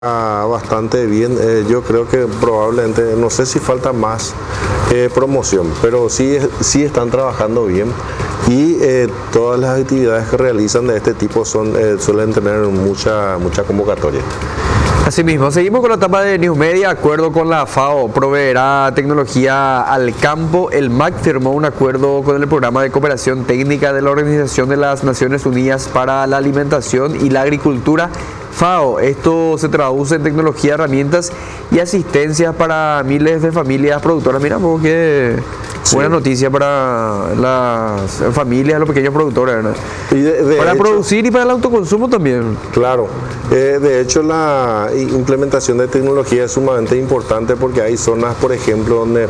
bastante bien. Yo creo que probablemente, no sé si falta más promoción, pero sí están trabajando bien y todas las actividades que realizan de este tipo suelen tener mucha convocatoria. Asimismo, seguimos con la etapa de News Media. Acuerdo con la FAO proveerá tecnología al campo. El MAC firmó un acuerdo con el Programa de Cooperación Técnica de la Organización de las Naciones Unidas para la Alimentación y la Agricultura, FAO. Esto se traduce en tecnología, herramientas y asistencia para miles de familias productoras. Mira, qué buena noticia para las familias, los pequeños productores, ¿verdad? Y para producir y para el autoconsumo también. Claro. De hecho, la implementación de tecnología es sumamente importante porque hay zonas, por ejemplo, donde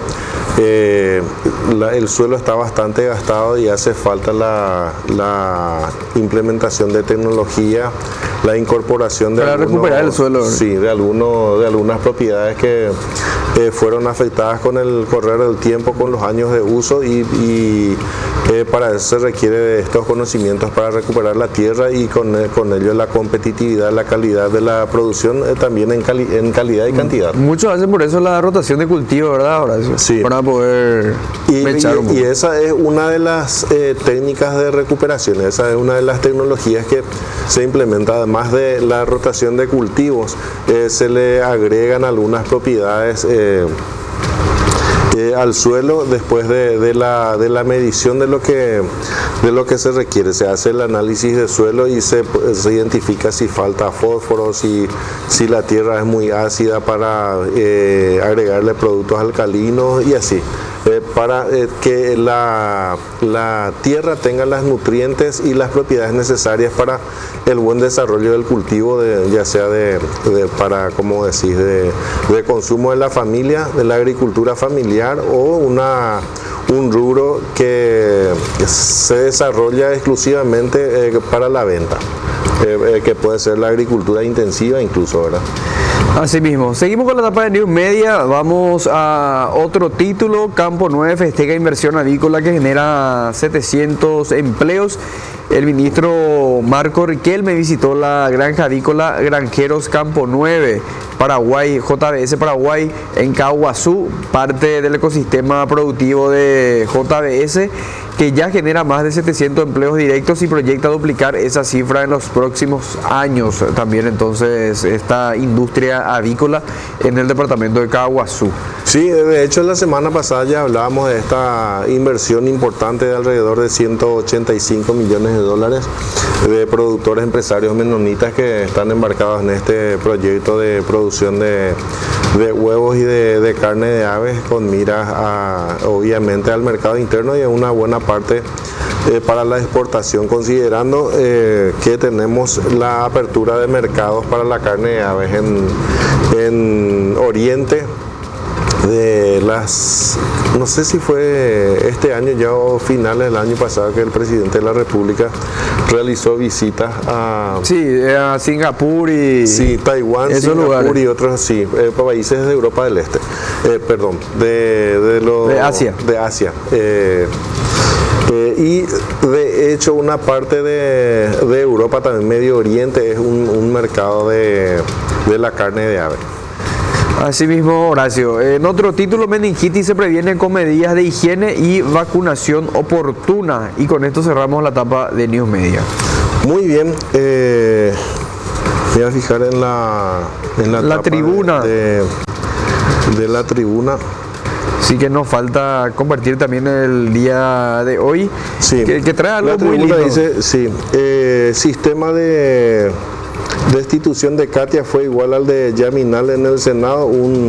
el suelo está bastante gastado y hace falta la implementación de tecnología, la incorporación de para recuperar el suelo. Sí, de algunas propiedades que fueron afectadas con el correr del tiempo, con los años de uso y para eso se requiere de estos conocimientos para recuperar la tierra y con ello la competitividad, la calidad de la producción, también en calidad y cantidad. Muchos hacen por eso la rotación de cultivo, ¿verdad, Horacio? Sí. Para poder echar un poco. Y esa es una de las técnicas de recuperación, esa es una de las tecnologías que se implementa. Además de la rotación de cultivos, se le agregan algunas propiedades al suelo después de la medición de lo que se requiere. Se hace el análisis de suelo y se identifica si falta fósforo, si la tierra es muy ácida para agregarle productos alcalinos y así. Para que la tierra tenga los nutrientes y las propiedades necesarias para el buen desarrollo del cultivo, ya sea para, como decís, de consumo de la familia, de la agricultura familiar o un rubro que se desarrolla exclusivamente para la venta, que puede ser la agricultura intensiva incluso, ¿verdad? Asimismo, seguimos con la etapa de News Media. Vamos a otro título. Campo 9 festeja inversión avícola que genera 700 empleos. El ministro Marco Riquelme visitó la granja avícola Granjeros Campo 9, Paraguay, JBS Paraguay, en Caguazú, parte del ecosistema productivo de JBS, que ya genera más de 700 empleos directos y proyecta duplicar esa cifra en los próximos años. También entonces esta industria avícola en el departamento de Caguazú. Sí, de hecho la semana pasada ya hablábamos de esta inversión importante de alrededor de 185 millones de dólares de productores empresarios menonitas que están embarcados en este proyecto de producción de huevos y de carne de aves con miras obviamente al mercado interno y a una buena parte para la exportación, considerando que tenemos la apertura de mercados para la carne de aves en Oriente. No sé si fue este año ya o finales del año pasado que el presidente de la República realizó visitas a Singapur Taiwán, esos Singapur lugares. Y otros países de Europa del Este, de Asia. De Asia. Y de hecho una parte de Europa, también Medio Oriente, es un mercado de la carne de ave. Asimismo, Horacio, en otro título, meningitis se previene con medidas de higiene y vacunación oportuna. Y con esto cerramos la etapa de News Media. Muy bien, voy a fijar en la tribuna de la tribuna. Sí, que nos falta compartir también el día de hoy, sí, que trae algo la muy tribuna lindo. Dice, sistema de destitución de Katia fue igual al de Yaminal en el Senado,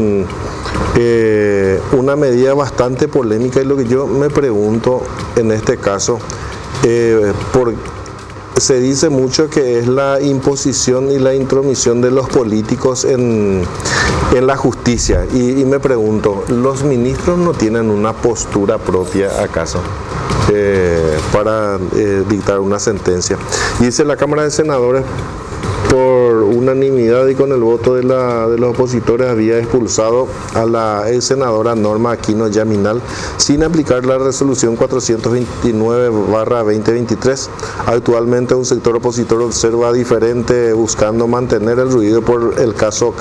una medida bastante polémica, y lo que yo me pregunto en este caso, se dice mucho que es la imposición y la intromisión de los políticos en la justicia, y me pregunto, ¿los ministros no tienen una postura propia acaso para dictar una sentencia? Y dice la Cámara de Senadores, por unanimidad y con el voto de los opositores había expulsado a la ex senadora Norma Aquino Yaminal sin aplicar la resolución 429/2023. Actualmente un sector opositor observa diferente buscando mantener el ruido por el caso